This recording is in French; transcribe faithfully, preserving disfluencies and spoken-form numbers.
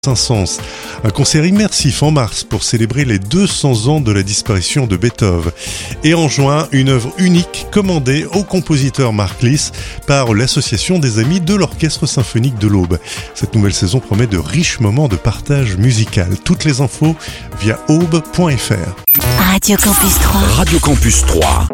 Saint-Saëns, un concert immersif en mars pour célébrer les deux cents ans de la disparition de Beethoven. Et en juin, une œuvre unique commandée au compositeur Mark Liss par l'Association des Amis de l'Orchestre Symphonique de l'Aube. Cette nouvelle saison promet de riches moments de partage musical. Toutes les infos via aube point f r. Radio Campus trois. Radio Campus trois.